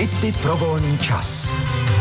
Tipy pro volný čas.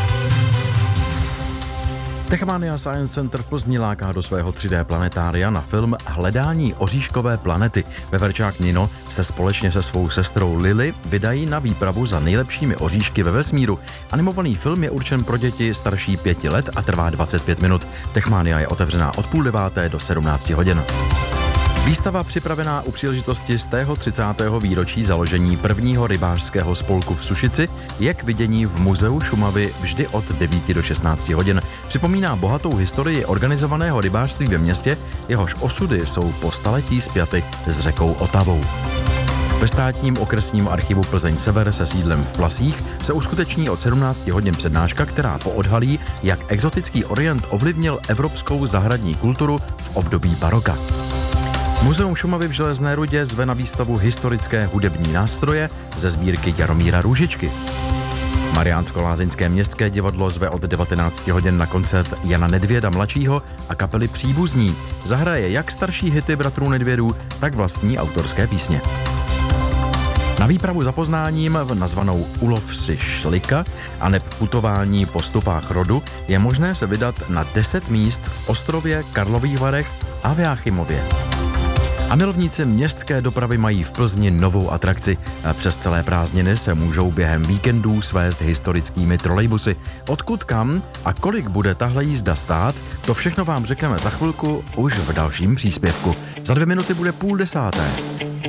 Techmania Science Center v Plzni láká do svého 3D planetária na film Hledání oříškové planety. Veverčák Nino se společně se svou sestrou Lily vydají na výpravu za nejlepšími oříšky ve vesmíru. Animovaný film je určen pro děti starší 5 let a trvá 25 minut. Techmania je otevřená od 8:30 do 17 hodin. Výstava připravená u příležitosti z 30. výročí založení prvního rybářského spolku v Sušici je k vidění v Muzeu Šumavy vždy od 9 do 16 hodin. Připomíná bohatou historii organizovaného rybářství ve městě, jehož osudy jsou po staletí spjaty s řekou Otavou. Ve státním okresním archivu Plzeň Sever se sídlem v Plasích se uskuteční od 17 hodin přednáška, která poodhalí, jak exotický orient ovlivnil evropskou zahradní kulturu v období baroka. Muzeum Šumavy v Železné Rudě zve na výstavu historické hudební nástroje ze sbírky Jaromíra Růžičky. Mariánsko-Lázeňské městské divadlo zve od 19 hodin na koncert Jana Nedvěda mladšího a kapely Příbuzní. Zahraje jak starší hity bratrů Nedvědů, tak vlastní autorské písně. Na výpravu za poznáním nazvanou Ulov si šlika a neb putování po stopách rodu je možné se vydat na 10 míst v Ostrově, Karlových Varech a v Jáchymově. A milovníci městské dopravy mají v Plzni novou atrakci. Přes celé prázdniny se můžou během víkendů svést historickými trolejbusy. Odkud, kam a kolik bude tahle jízda stát, to všechno vám řekneme za chvilku už v dalším příspěvku. Za 2 minuty bude 9:30.